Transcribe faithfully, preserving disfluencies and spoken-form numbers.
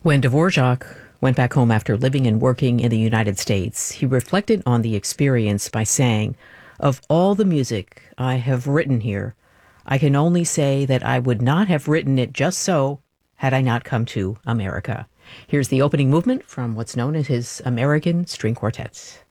When Dvorak went back home after living and working in the United States, he reflected on the experience by saying, "Of all the music I have written here, I can only say that I would not have written it just so had I not come to America." Here's the opening movement from what's known as his American String Quartets.